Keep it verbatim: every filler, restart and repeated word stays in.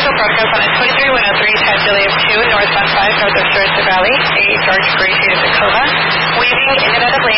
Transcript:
official broadcast on twenty-three one oh three, Tad Juliet two, northbound five, northwest Georgia Valley, a George Gray State of Tacoma, weaving in and out of